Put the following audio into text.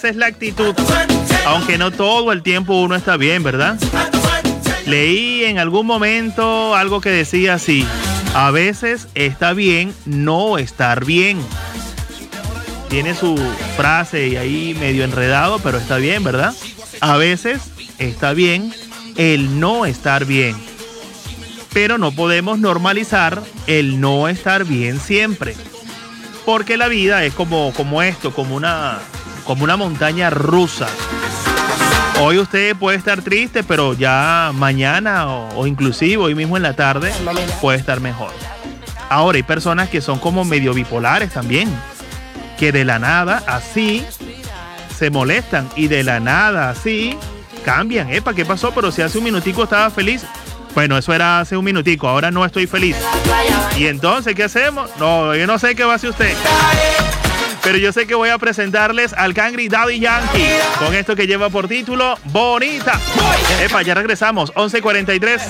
Esa es la actitud, aunque no todo el tiempo uno está bien, ¿verdad? Leí en algún momento algo que decía así: a veces está bien no estar bien. Tiene su frase y ahí medio enredado, pero está bien, ¿verdad? A veces está bien el no estar bien, pero no podemos normalizar el no estar bien siempre, porque la vida es como esto, como una montaña rusa. Hoy usted puede estar triste, pero ya mañana o inclusive hoy mismo en la tarde puede estar mejor. Ahora hay personas que son como medio bipolares también, que de la nada así se molestan y de la nada así cambian. Epa, ¿qué pasó? Pero si hace un minutico estaba feliz. Bueno, eso era hace un minutico, ahora no estoy feliz. ¿Y entonces qué hacemos? No, yo no sé qué va a hacer usted. Pero yo sé que voy a presentarles al Cangri Daddy Yankee con esto que lleva por título Bonita. Epa, ya regresamos, 11:43.